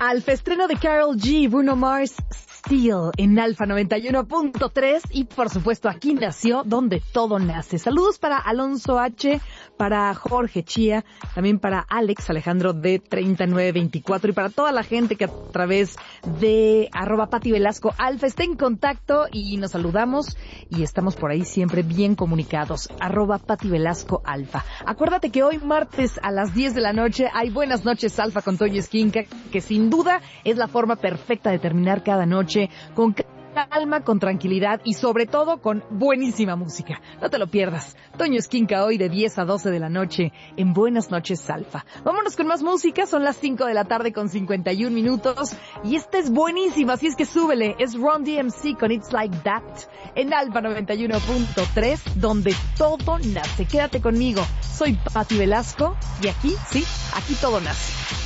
Alfa, estreno de Karol G, Bruno Mars, Steel en Alfa 91.3 y por supuesto aquí nació donde todo nace. Saludos para Alonso H, para Jorge Chía, también para Alex Alejandro de 3924 y para toda la gente que a través de @Pati Velasco Alfa está en contacto y nos saludamos y estamos por ahí siempre bien comunicados. @Pati Velasco Alfa. Acuérdate que hoy martes a las 10 de la noche hay Buenas noches Alfa con Toño Esquinca, que sin duda es la forma perfecta de terminar cada noche con calma, con tranquilidad y sobre todo con buenísima música. No te lo pierdas. Toño Esquinca hoy de 10 a 12 de la noche en Buenas noches Alfa. Vámonos con más música. Son las 5 de la tarde con 51 minutos y esta es buenísima, así es que súbele. Es Run DMC con It's Like That en Alfa 91.3 donde todo nace. Quédate conmigo. Soy Pati Velasco y aquí, sí, aquí todo nace.